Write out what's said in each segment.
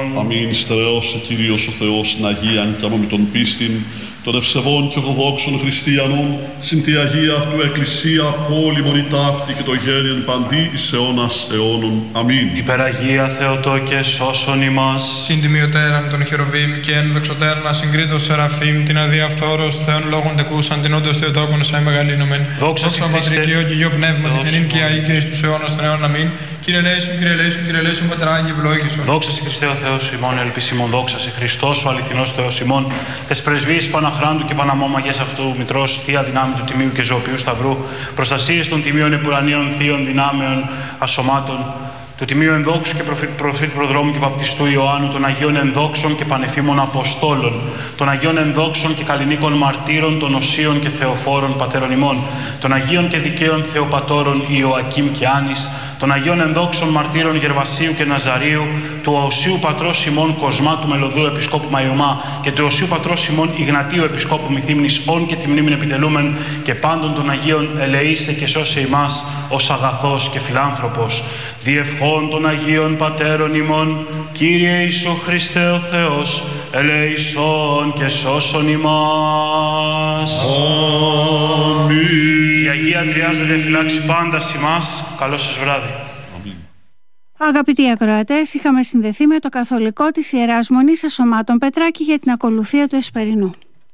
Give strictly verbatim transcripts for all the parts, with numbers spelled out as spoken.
Αμήν. Στερεώσε, Κύριος ο Θεός, την Αγίαν και με τον πίστην, των ευσεβών και ορθοδόξων χριστιανών, συν τη Αγία αυτού Εκκλησία, πόλη η ταύτη και το γένειεν παντί εις αιώνας αιώνων. Αμήν. Υπεραγία Θεοτόκε, σώσον ημάς. Συν τιμιωτέραν των χεροβήμ και εν δοξωτέρνα συγκρίτως σεραφείμ, την αδιαφθόρος Θεών λόγων τεκούσαν, την όντως Θεοτόκον σε μεγαλύνομεν. Δόξα σε Χριστέ. Πατρικιό και Υιό Πνεύματι, και νυν και αεί και εις τους αιώνας των αιώνων. Αμήν. Κύριε Λέησον, Κύριε Λέησον, Κύριε Λέησον, Πατράγι ευλόγησον. Δόξα σε Χριστέ ο Θεός ημών, ελπίσιμον, δόξα σε Χριστός ο αληθινός Θεός ημών, τες πρεσβείες Παναχράντου και Παναμόμαγες αυτού, Μητρός, Θεία Δυνάμει του Τιμίου και Ζωοποιού Σταυρού, προστασίες των Τιμίων Επουρανίων Θείων Δυνάμεων Ασωμάτων, του Τιμίου Ενδόξου και Προφήτη Προδρόμου και Βαπτιστού Ιωάννου, των Αγίων Ενδόξων και Πανεφήμων Αποστόλων, των Αγίων Ενδόξων και Καλλινίκων Μαρτύρων, των Οσίων και Θεοφόρων Πατέρων ημών, των Αγίων και Δικαίων Θεοπατώρων Ιωακήμ και Άνης, των Αγίων Ενδόξων Μαρτύρων Γερβασίου και Ναζαρίου, του Οσίου Πατρός ημών Κοσμά του Μελωδού Επισκόπου Μαϊωμά και του Οσίου Πατρός ημών Ιγνατίου Επισκόπου Μυθύμνης, όν και τη μνήμην επιτελούμεν, και πάντων των Αγίων ελεήσε και σώσε ημάς ως αγαθός και φιλάνθρωπος. Διευχών των Αγίων Πατέρων ημών, Κύριε Ιησού Χριστέ ο Θεός, ελεησόν και σώσον ημάς. Αμήν. Η Αγία Τριάς δεν διαφυλάξει πάντα ημάς. Καλό σας βράδυ. Αγαπητοί ακροατές, είχαμε συνδεθεί με το καθολικό της Ιεράς Μονής Ασωμάτων Πετράκη για την ακολουθία του Εσπερινού.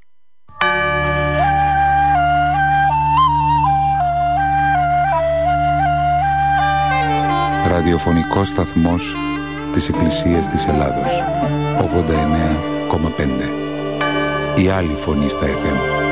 Ραδιοφωνικός σταθμός της Εκκλησίας της Ελλάδος, ογδόντα εννέα κόμμα πέντε. Η άλλη φωνή στα εφ εμ.